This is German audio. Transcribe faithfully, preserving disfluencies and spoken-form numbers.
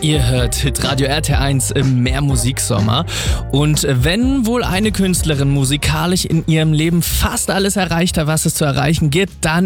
Ihr hört Hitradio R T eins im Mehrmusiksommer. Und wenn wohl eine Künstlerin musikalisch in ihrem Leben fast alles erreicht hat, was es zu erreichen gibt, dann